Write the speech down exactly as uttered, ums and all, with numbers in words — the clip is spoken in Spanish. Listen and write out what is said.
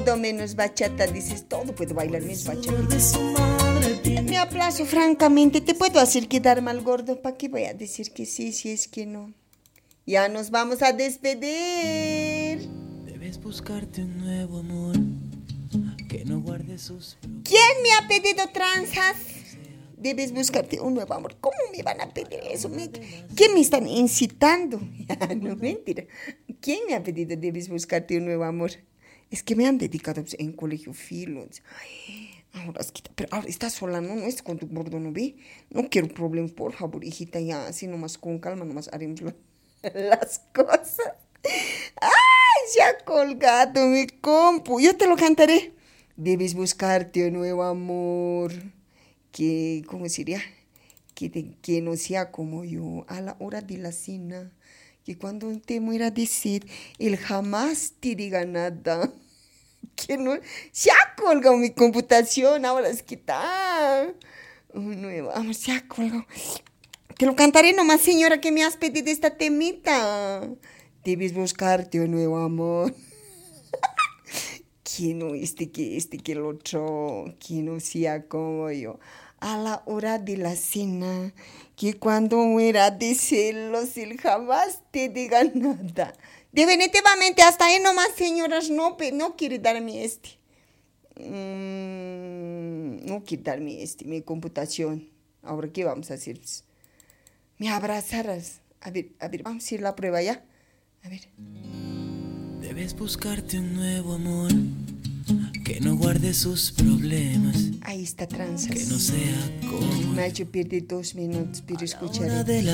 menos bachata, dices, todo puedo bailar menos bachata. Me aplazo, francamente, te puedo hacer quedar mal gordo. ¿Para qué voy a decir que sí si es que no? Ya nos vamos a despedir. Debes buscarte un nuevo amor que no guarde sus... ¿Quién me ha pedido tranzas? Debes buscarte un nuevo amor. ¿Cómo me van a pedir eso? ¿Me... ¿Quién me están incitando? No, mentira. ¿Quién me ha pedido debes buscarte un nuevo amor? Es que me han dedicado en colegio filos. Ahora, es que, pero ahora estás sola, ¿no? No es con tu gordo, ¿no ve? No quiero problemas, por favor, hijita, ya, así nomás con calma, nomás haremos la, las cosas. ¡Ay, se ha colgado mi compu! Yo te lo cantaré. Debes buscarte un nuevo amor que, ¿cómo sería? Que, te, que no sea como yo a la hora de la cena. Que cuando te muera de sed, él jamás te diga nada. Que no, se ha colgado mi computación, ahora es que está. Un nuevo amor, se ha colgado. Te lo cantaré nomás, señora, que me has pedido esta temita. Debes buscarte un nuevo amor. Que no este, que este, que el otro, que no sea como yo. A la hora de la cena, que cuando muera de celos, él jamás te diga nada. Definitivamente, hasta ahí nomás, señoras, no, no quiere darme este. Mm, no quiere darme este, mi computación. Ahora, ¿qué vamos a hacer? Me abrazarás. A ver, a ver, vamos a ir a la prueba ya. A ver. Debes buscarte un nuevo amor que no guarde sus problemas. Ahí está, tranzas. Que no sea como... Me ha hecho perder dos minutos, pero escucharé.